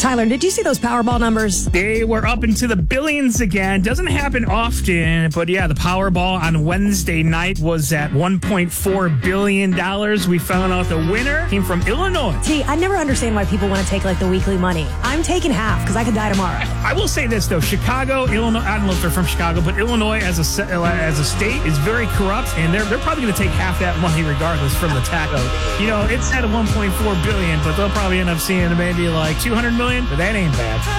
Tyler, did you see those Powerball numbers? They were up into the billions again. Doesn't happen often, but yeah, the Powerball on Wednesday night was at $1.4 billion. We found out the winner came from Illinois. See, I never understand why people want to take like the weekly money. I'm taking half because I could die tomorrow. I will say this though, Chicago, Illinois, I don't know if they're from Chicago, but Illinois as a state is very corrupt, and they're probably going to take half that money regardless from the tax. You know, it's at a $1.4 billion, but they'll probably end up seeing maybe like $200 million, but that ain't bad.